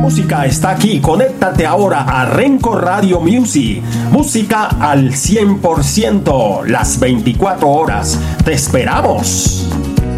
música está aquí. Conéctate ahora a Renco Radio Music. Música al 100%, las 24 horas. ¡Te esperamos!